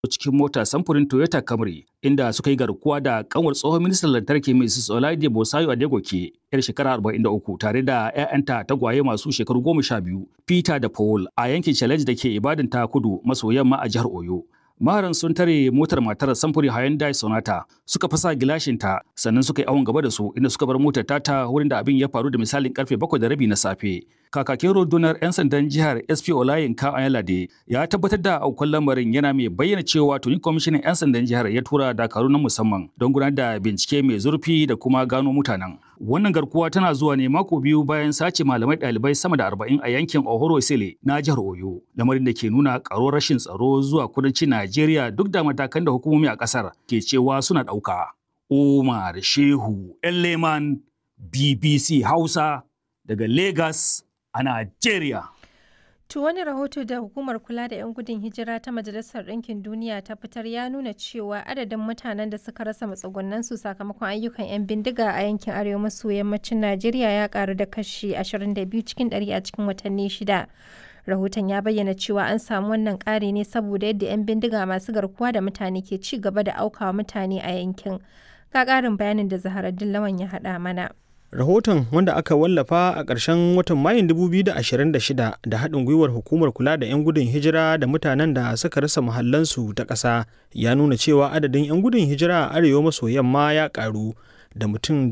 cikin mota samfurin Toyota Camry inda suka yi garkuwa da kanwar tsohon ministan lantarki Mrs. Olaide Bosayo Adegoke yar shekara 43 tare da 'ya'yanta tagwaye masu shekaru 12 Peter da Paul a yankin Challenge da ke Ibadan ta kudu maso yamma a jihar Oyo. Maharan sun tare motar matar samfuri Hyundai Sonata suka fasa gilashinta sannan suka yi awon gaba da su inda suka bar motar ta wurin da abin ya faru da misalin karfe 7:30 na safe. Kakakin rundunar 'yan sandan jihar SP Olayinka Ayalade ya tabbatar da aukuwar lamarin yana mai bayyana cewa tuni kwamishinan 'yan sandan jihar ya tura dakaru na musamman don gudanar da bincike mai zurfi da kuma gano mutanen. Wannan garkuwa tana zuwa ne mako biyu bayan sace malamai ɗalibai sama da 40 a yankin Ohoro Isile na jihar Oyo, lamarin da ke nuna ƙaruwar rashin tsaro zuwa kudancin Najeriya duk da matakan da hukumomi a ƙasar ke cewa suna ɗauka. Umar Shehu Leman, BBC Hausa daga Lagos a Najeriya. To wani rahoto da hukumar kula da 'yan gudun hijira ta Majalisar Ɗinkin Duniya ta fitar ya nuna cewa adadin mutanen da suka rasa matsugunansu sakamakon ayyukan 'yan bindiga a yankin arewa maso yammacin Najeriya ya karu da kashi 22 cikin 100 a cikin watanni shida. Rahoton ya bayyana cewa an samu wannan ƙari ne saboda yadda 'yan bindiga masu garkuwa da mutane ke ci gaba da aukawa mutane a yankin. Ga ƙarin bayanin da Zaharaddin Lawan ya haɗa mana. Rahoton wanda aka wallafa a ƙarshen watan Mayun 2026 da haɗin gwiwar hukumar kula da 'yan gudun hijira da mutanen da suka rasa muhallansu ta ƙasa ya nuna cewa adadin 'yan gudun hijira a arewa maso yamma ya ƙaru da mutum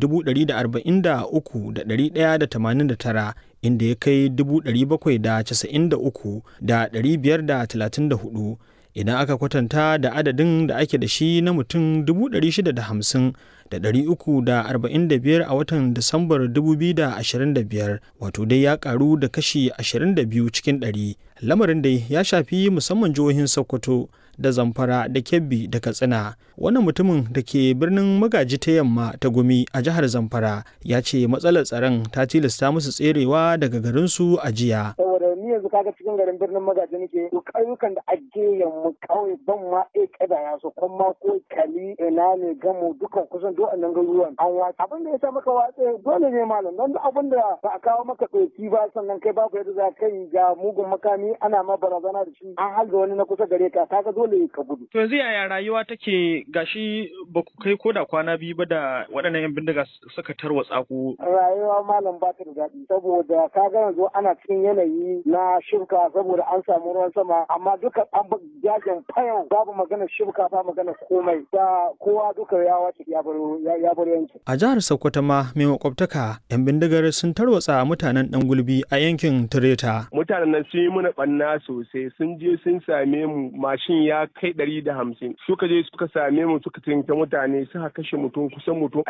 143,189 inda ya kai 793,534 idan aka kwatanta da adadin da ake da shi na mutum 650,345 a watan Disambar 2025, wato dai ya karu da kashi 22 cikin 100. Lamarin dai ya shafi musamman jihohin Sokoto da Zamfara da Kebbi da Katsina. Wannan mutumin da ke birnin Magaji ta Yamma ta Gumi a jihar Zamfara ya ce matsalar tsaron ta tilasta musu tserewa daga garinsu a jiya. Ni yanzu kaga cikin garin birnin Magaji nake, to ƙauyukan da ake yamma kawai ban ma kada ya so kuma ko kali ina ne gamo dukan kusan duk annan garuruwan an watsa. Abin da ya sa maka watsa dole ne malam don abin da ba a kawo maka ɗauki ba sannan kai babu yadda za ka yi ga mugun makami ana ma barazana da shi an halga wani na kusa gare ka kaga dole ka gudu. To yanzu yaya rayuwa take gashi ba ku kai ko da kwana biyu ba da waɗannan 'yan bindiga suka tarwatsa ku? Rayuwa malam ba ta da daɗi saboda kaga yanzu ana cikin yanayi na shibka saboda an samu ruwan sama amma duka an jajin fayau babu magana shibka ba magana komai da kowa duka ya wace ya bar yanki. A jihar Sokoto ma mai makwabtaka 'yan bindigar sun tarwatsa mutanen Dan Gulbi a yankin Tireta. Mutanen nan sun yi mana ɓanna sosai sun je sun same mu mashin ya kai 150 suka je suka same mu suka tinta mutane suka kashe mutum kusan mutum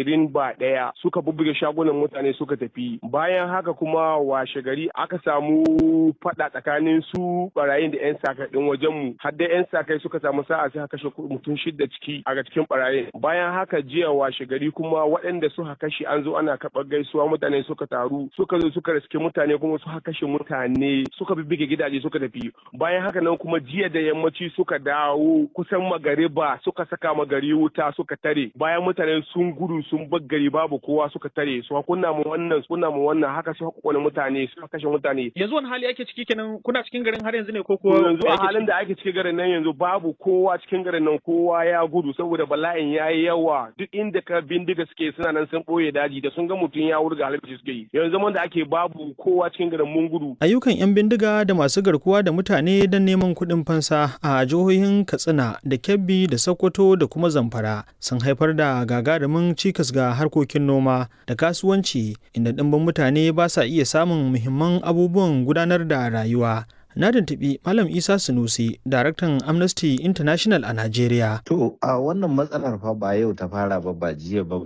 21 suka bubbuge shagunan mutane suka tafi. Bayan haka kuma washe gari aka samu faɗa tsakanin su barayin da 'yan sakai ɗin wajen mu har da 'yan sakai suka samu sa'a sai kashe mutum 6 ciki a cikin barayin. Bayan haka jiya washe gari kuma waɗanda suka kashe an zo ana karɓar gaisuwa mutane suka taru suka zo suka riske mutane kuma suka kashe mutane suka bibbige gidaje suka tafi. Bayan haka nan kuma jiya da yammaci suka dawo kusan magariba suka saka magari wuta suka tare bayan mutane sun gudu sun bar gari babu kowa suka tare su kunna mu wannan haka su kone mutane suka kashe mutane. Yanzu wani hali ake ciki kenan kuna cikin garin har yanzu ne ko kuwa yanzu a halin da ake cikin garin nan yanzu babu kowa cikin garin nan kowa ya gudu saboda bala'in yayi yawa duk inda ka bindiga suke suna nan sun boye daji da sun ga mutum ya wurga halin suke yi yanzu zaman da ake babu kowa cikin garin mun gudu. Ayyukan 'yan bindiga da masu garkuwa da mutane don neman kuɗin fansa a jihohin Katsina da Kebbi da Sokoto da kuma Zamfara sun haifar da gagarumin cikas ga harkokin noma da kasuwanci inda ɗimbin mutane ba sa iya samun muhimman abubuwan gudanar da rayuwa. Na tuntuɓi Malam Isa Sunusi, daraktan Amnesty International a Najeriya. To, a wannan matsalar fa ba yau ta fara ba jiya ba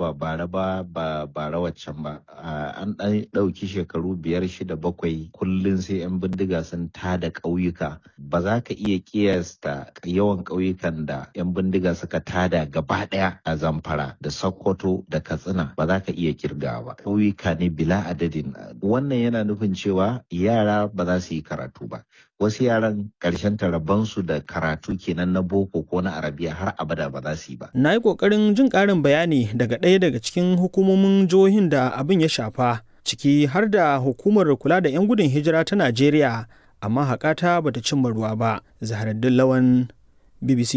bara waccan ba. An ɗan ɗauki shekaru 5, 6, 7 kullum sai 'yan bindiga sun tada ƙauyuka. Ba za ka iya ƙiyasta yawan ƙauyukan da 'yan bindiga suka tada gaba ɗaya a Zamfara da Sokoto da Katsina ba za ka iya kirgawa ba. Ƙauyuka ne bila adadin. Wannan yana nufin cewa yara ba za su yi karatu ba. Wasu yaran ƙarshen tarabansu da karatu kenan na boko ko na arabiya har abada ba za su yi ba. Na yi ƙoƙarin jin ƙarin bayani daga ɗaya daga cikin hukumomin jihohin da abin ya shafa, ciki har da hukumar kula da 'yan gudun hijira ta Najeriya, amma haƙata bata cimma ruwa ba. Zaharaddin Lawan, BBC